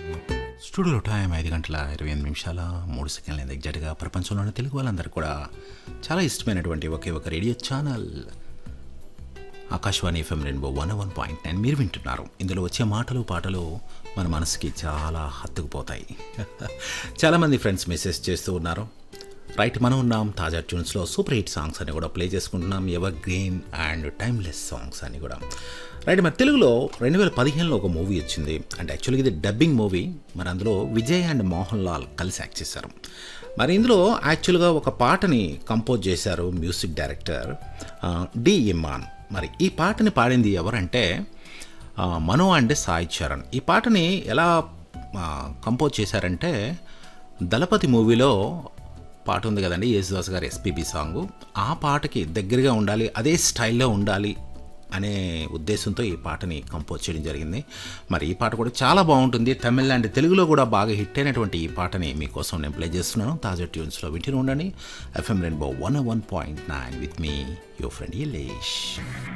స్టూడియోలో టైం 5:28 ఎగ్జాక్ట్గా ప్రపంచంలోని తెలుగు వాళ్ళందరికీ కూడా చాలా ఇష్టమైనటువంటి ఒకే ఒక radio channel Akashvani FM rainbow 101.9 మీరు వింటున్నారు. ఇందులో వచ్చే మాటలు పాటలు మన మనసుకి చాలా హత్తుకుపోతాయి. చాలామంది ఫ్రెండ్స్ మెసేజ్ చేస్తూ ఉన్నారు. రైట్, మనం ఉన్నాం తాజా ట్యూన్స్లో సూపర్ హిట్ సాంగ్స్ అని కూడా ప్లే చేసుకుంటున్నాం. Ever green and timeless songs అని కూడా. రైట్, మరి తెలుగులో 2015లో ఒక మూవీ వచ్చింది. అంటే యాక్చువల్గా ఇది డబ్బింగ్ మూవీ. మరి అందులో విజయ్ అండ్ మోహన్ లాల్ కలిసి యాక్ట్ చేశారు. మరి ఇందులో యాక్చువల్గా ఒక పాటని కంపోజ్ చేశారు మ్యూజిక్ డైరెక్టర్ డి ఇమ్మాన్. మరి ఈ పాటని పాడింది ఎవరంటే మనో అండ్ సాయి చరణ్. ఈ పాటని ఎలా కంపోజ్ చేశారంటే దళపతి మూవీలో పాట ఉంది కదండి, యేసుదాస్ గారు ఎస్పీబీ సాంగు. ఆ పాటకి దగ్గరగా ఉండాలి, అదే స్టైల్లో ఉండాలి అనే ఉద్దేశంతో ఈ పాటని కంపోజ్ చేయడం జరిగింది. మరి ఈ పాట కూడా చాలా బాగుంటుంది. తమిళ అండ్ తెలుగులో కూడా బాగా హిట్ అయినటువంటి ఈ పాటని మీకోసం నేను ప్లే చేస్తున్నాను. తాజా ట్యూన్స్లో వింటూనే ఉండండి. FM rainbow 101.9 with me your friend Yalesh.